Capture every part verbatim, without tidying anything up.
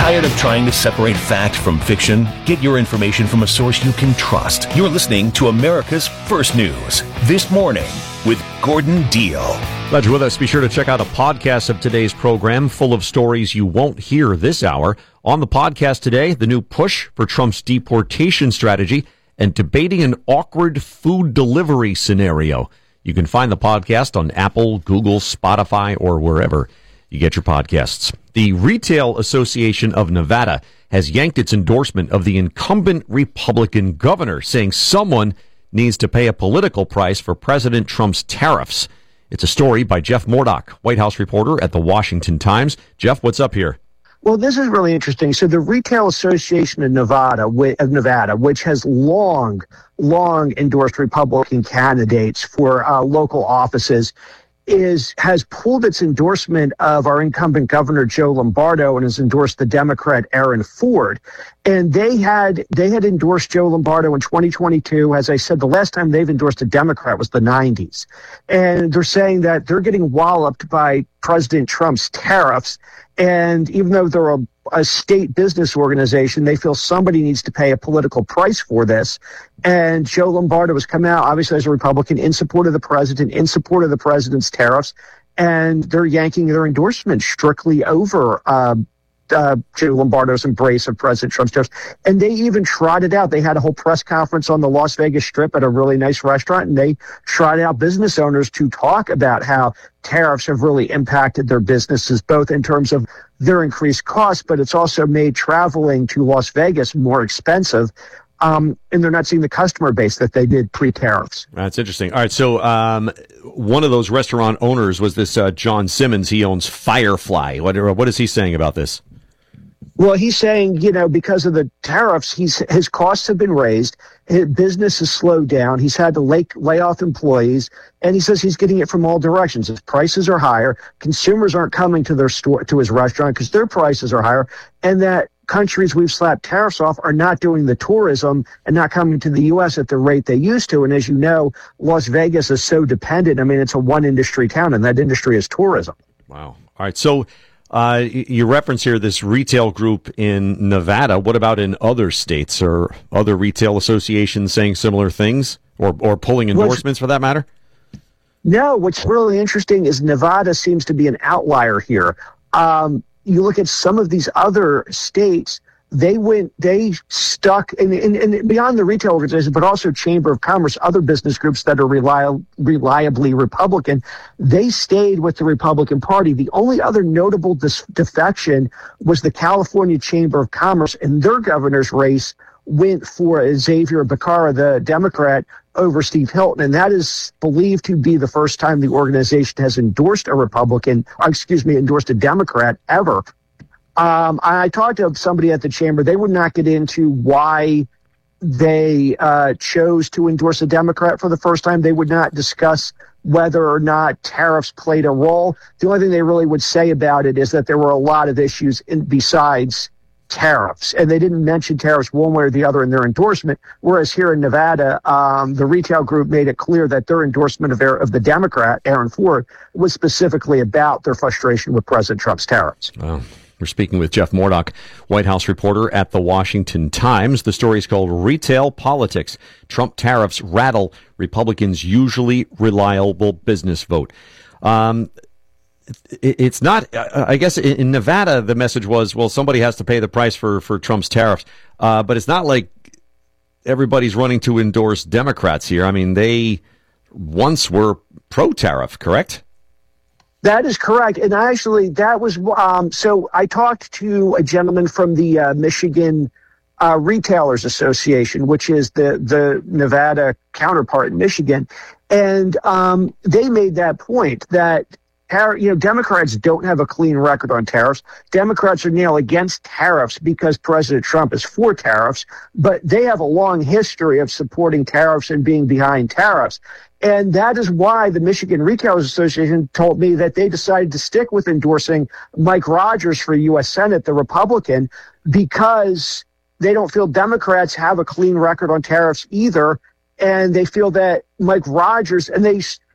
Tired of trying to separate fact from fiction? Get your information from a source you can trust. You're listening to America's First News This Morning with Gordon Deal. Glad you're with us. Be sure to check out a podcast of today's program full of stories you won't hear this hour. On the podcast today, the new push for Trump's deportation strategy and debating an awkward food delivery scenario. You can find the podcast on Apple, Google, Spotify, or wherever you get your podcasts. The Retail Association of Nevada has yanked its endorsement of the incumbent Republican governor, saying someone needs to pay a political price for President Trump's tariffs. It's a story by Jeff Murdoch, White House reporter at the Washington Times. Jeff, what's up here? Well, this is really interesting. So the Retail Association of Nevada, of Nevada, which has long, long endorsed Republican candidates for uh, local offices, is has pulled its endorsement of our incumbent governor Joe Lombardo and has endorsed the Democrat Aaron Ford. And they had they had endorsed Joe Lombardo in twenty twenty-two. As I said, the last time they've endorsed a Democrat was the nineties. And they're saying that they're getting walloped by President Trump's tariffs. And even though they're a, a state business organization, they feel somebody needs to pay a political price for this. And Joe Lombardo has come out, obviously as a Republican, in support of the president, in support of the president's tariffs. And they're yanking their endorsement strictly over uh, uh, Joe Lombardo's embrace of President Trump's tariffs. And they even trotted out. They had a whole press conference on the Las Vegas Strip at a really nice restaurant, and they trotted out business owners to talk about how tariffs have really impacted their businesses, both in terms of their increased costs, but it's also made traveling to Las Vegas more expensive. Um, and they're not seeing the customer base that they did pre-tariffs. That's interesting. All right, so um, one of those restaurant owners was this uh, John Simmons. He owns Firefly. What, what is he saying about this? Well, he's saying, you know, because of the tariffs, he's his costs have been raised. His business has slowed down. He's had to lay, lay off employees, and he says he's getting it from all directions. His prices are higher. Consumers aren't coming to their store, to his restaurant, because their prices are higher, and that countries we've slapped tariffs off are not doing the tourism and not coming to the U S at the rate they used to. And as you know, Las Vegas is so dependent. I mean, it's a one industry town, and that industry is tourism. Wow. All right. So uh, you reference here this retail group in Nevada. What about in other states or other retail associations saying similar things or, or pulling endorsements for that matter? No, what's really interesting is Nevada seems to be an outlier here. Um, You look at some of these other states, they went, they stuck, and, and, and beyond the retail organizations, but also Chamber of Commerce, other business groups that are reliably, reliably Republican, they stayed with the Republican Party. The only other notable dis- defection was the California Chamber of Commerce, and their governor's race went for Xavier Becerra, the Democrat, over Steve Hilton. And that is believed to be the first time the organization has endorsed a Republican, or excuse me, endorsed a Democrat ever. Um, I talked to somebody at the chamber. They would not get into why they uh, chose to endorse a Democrat for the first time. They would not discuss whether or not tariffs played a role. The only thing they really would say about it is that there were a lot of issues in, besides tariffs, and they didn't mention tariffs one way or the other in their endorsement. Whereas here in Nevada, um, the retail group made it clear that their endorsement of, of the Democrat, Aaron Ford, was specifically about their frustration with President Trump's tariffs. Wow. We're speaking with Jeff Murdoch, White House reporter at the Washington Times. The story is called Retail Politics. Trump Tariffs Rattle Republicans' Usually Reliable Business Vote. Um, It's not, I guess in Nevada, the message was, well, somebody has to pay the price for, for Trump's tariffs. Uh, but it's not like everybody's running to endorse Democrats here. I mean, they once were pro-tariff, correct? That is correct. And actually, that was, um, so I talked to a gentleman from the uh, Michigan uh, Retailers Association, which is the, the Nevada counterpart in Michigan. And um, they made that point that You know, Democrats don't have a clean record on tariffs. Democrats are now against tariffs because President Trump is for tariffs, but they have a long history of supporting tariffs and being behind tariffs. And that is why the Michigan Retailers Association told me that they decided to stick with endorsing Mike Rogers for U S Senate, the Republican, because they don't feel Democrats have a clean record on tariffs either. And they feel that Mike Rogers, and they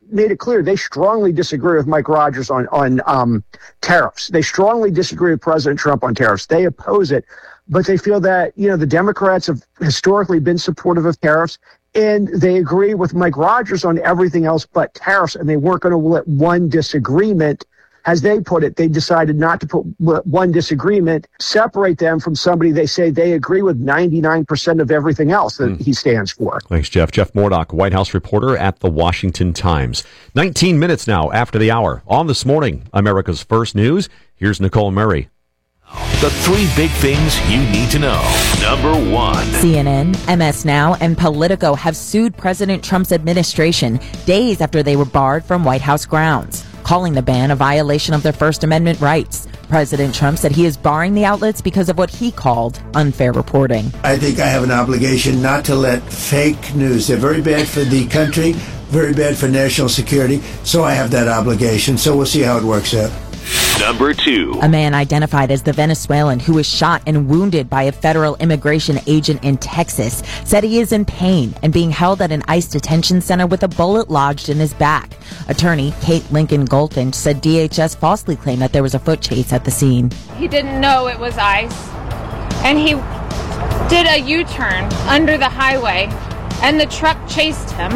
made it clear they strongly disagree with Mike Rogers on, on um, tariffs. They strongly disagree with President Trump on tariffs. They oppose it, but they feel that, you know, the Democrats have historically been supportive of tariffs, and they agree with Mike Rogers on everything else but tariffs, and they weren't going to let one disagreement, as they put it, they decided not to put one disagreement, separate them from somebody they say they agree with ninety-nine percent of everything else that mm. he stands for. Thanks, Jeff. Jeff Mordock, White House reporter at the Washington Times. nineteen minutes now after the hour. On This Morning, America's First News, here's Nicole Murray. The three big things you need to know. Number one. C N N, M S Now, and Politico have sued President Trump's administration days after they were barred from White House grounds, calling the ban a violation of their First Amendment rights. President Trump said he is barring the outlets because of what he called unfair reporting. I think I have an obligation not to let fake news. They're very bad for the country, very bad for national security, so I have that obligation. So we'll see how it works out. Number two. A man identified as the Venezuelan who was shot and wounded by a federal immigration agent in Texas said he is in pain and being held at an ICE detention center with a bullet lodged in his back. Attorney Kate Lincoln Golton said D H S falsely claimed that there was a foot chase at the scene. He didn't know it was ICE, and he did a U-turn under the highway, and the truck chased him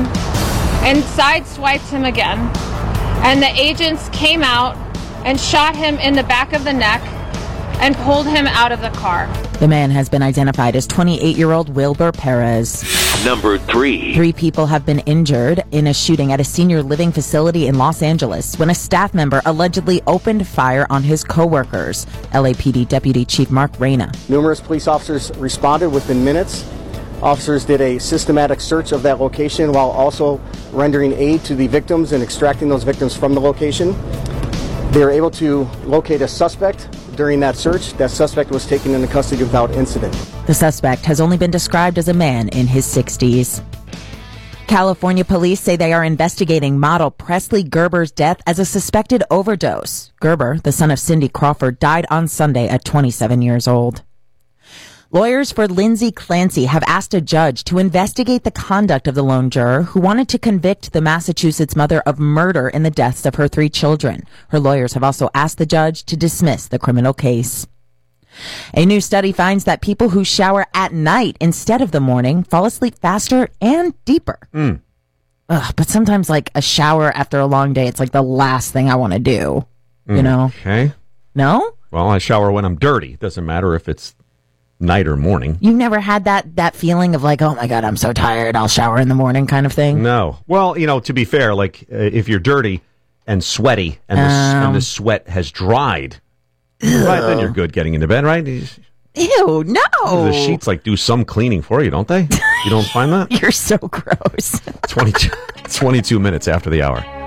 and sideswiped him again. And the agents came out and shot him in the back of the neck and pulled him out of the car. The man has been identified as twenty-eight-year-old Wilbur Perez. Number three. Three people have been injured in a shooting at a senior living facility in Los Angeles when a staff member allegedly opened fire on his coworkers. L A P D Deputy Chief Mark Reyna. Numerous police officers responded within minutes. Officers did a systematic search of that location while also rendering aid to the victims and extracting those victims from the location. They were able to locate a suspect during that search. That suspect was taken into custody without incident. The suspect has only been described as a man in his sixties. California police say they are investigating model Presley Gerber's death as a suspected overdose. Gerber, the son of Cindy Crawford, died on Sunday at twenty-seven years old. Lawyers for Lindsay Clancy have asked a judge to investigate the conduct of the lone juror who wanted to convict the Massachusetts mother of murder in the deaths of her three children. Her lawyers have also asked the judge to dismiss the criminal case. A new study finds that people who shower at night instead of the morning fall asleep faster and deeper. Mm. Ugh, but sometimes, like, a shower after a long day, it's like the last thing I want to do. You Mm, know? Okay. No? Well, I shower when I'm dirty. Doesn't matter if it's night or morning. You've never had that that feeling of like, oh my God, I'm so tired, I'll shower in the morning kind of thing? No. Well, you know, to be fair, like uh, if you're dirty and sweaty and the, Um. and the sweat has dried, right, then you're good getting into bed, right? Ew, no. The sheets like do some cleaning for you, don't they? You don't find that? You're so gross. twenty-two, twenty-two minutes after the hour.